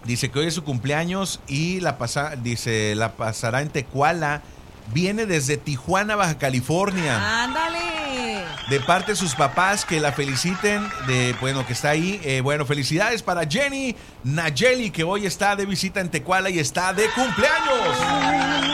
Dice que hoy es su cumpleaños y la pasará en Tecuala. Viene desde Tijuana, Baja California. ¡Ándale! De parte de sus papás, que la feliciten, que está ahí. Felicidades para Jenny Nayeli, que hoy está de visita en Tecuala y está de cumpleaños.